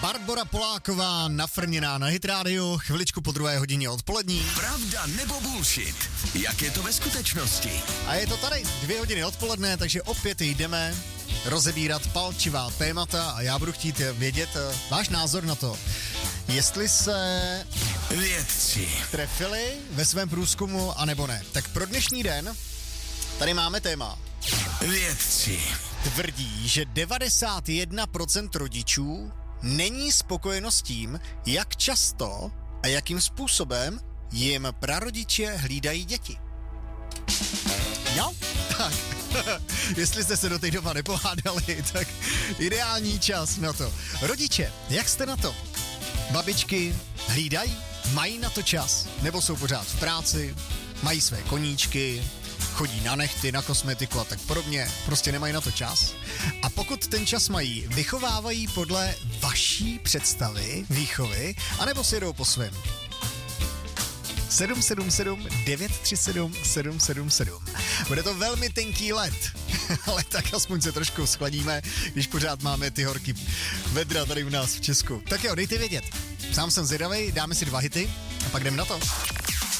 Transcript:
Barbora Poláková nafrněná na Hit Radio, chviličku po 2:00 odpolední. Pravda nebo bullshit? Jak je to ve skutečnosti? A je to tady 2:00 odpoledne, takže opět jdeme rozebírat palčivá témata a já budu chtít vědět váš názor na to, jestli se vědci trefili ve svém průzkumu, anebo ne. Tak pro dnešní den tady máme téma. Vědci Tvrdí, že 91% rodičů není spokojeno s tím, jak často a jakým způsobem jim prarodiče hlídají děti. Jo? Tak. Jestli jste se do té doba nepohádali, tak ideální čas na to. Rodiče, jak jste na to? Babičky hlídají? Mají na to čas? Nebo jsou pořád v práci? Mají své koníčky? Chodí na nehty, na kosmetiku a tak podobně, prostě nemají na to čas. A pokud ten čas mají, vychovávají podle vaší představy výchovy, anebo si jdou po svém. 777 937 777. Bude to velmi tenký led, ale tak aspoň se trošku schladíme, když pořád máme ty horký vedra tady u nás v Česku. Tak jo, dejte vědět. Sám jsem zvědavej, dáme si 2 hity a pak jdem na to.